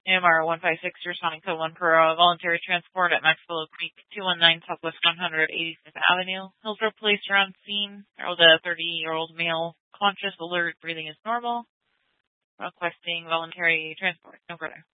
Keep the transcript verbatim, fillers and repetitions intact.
A M R one five six, responding code one for a voluntary transport at Maxwell Creek, two one nine Southwest one hundred eighty-fifth Avenue. Hillsborough Police are on scene. Harold, a thirty-year-old male, conscious, alert, breathing is normal. Requesting voluntary transport. No further.